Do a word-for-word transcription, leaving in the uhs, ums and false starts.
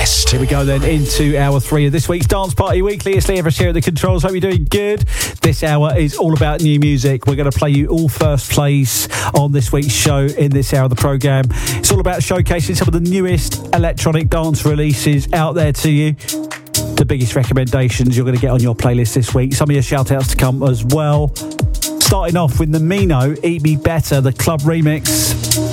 West. Here we go then into hour three of this week's Dance Party Weekly. It's Lee Everest here at the controls. Hope you're doing good. This hour is all about new music. We're going to play you all first plays on this week's show in this hour of the programme. It's all about showcasing some of the newest electronic dance releases out there to you. The biggest recommendations you're going to get on your playlist this week. Some of your shout outs to come as well. Starting off with the Mino, Eat Me Better, the club remix.